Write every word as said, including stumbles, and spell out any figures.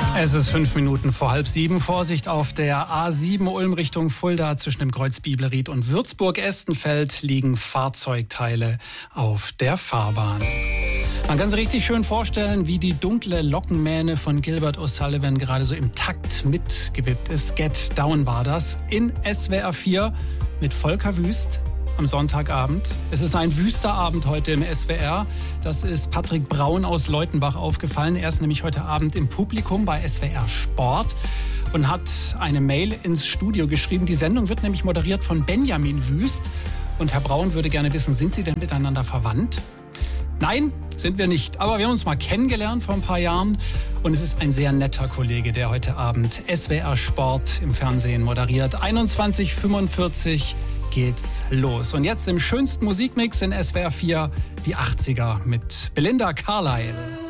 Es ist fünf Minuten vor halb sieben. Vorsicht auf der A sieben Ulm Richtung Fulda. Zwischen dem Kreuz Bibleried und Würzburg-Estenfeld liegen Fahrzeugteile auf der Fahrbahn. Man kann sich richtig schön vorstellen, wie die dunkle Lockenmähne von Gilbert O'Sullivan gerade so im Takt mitgewippt ist. Get Down war das in S W R vier mit Volker Wüst am Sonntagabend. Es ist ein wüster Abend heute im S W R. Das ist Patrick Braun aus Leutenbach aufgefallen. Er ist nämlich heute Abend im Publikum bei S W R Sport und hat eine Mail ins Studio geschrieben. Die Sendung wird nämlich moderiert von Benjamin Wüst. Und Herr Braun würde gerne wissen, sind Sie denn miteinander verwandt? Nein, sind wir nicht. Aber wir haben uns mal kennengelernt vor ein paar Jahren. Und es ist ein sehr netter Kollege, der heute Abend S W R Sport im Fernsehen moderiert. einundzwanzig Uhr fünfundvierzig geht's los. Und jetzt im schönsten Musikmix in S W R vier die achtziger mit Belinda Carlisle.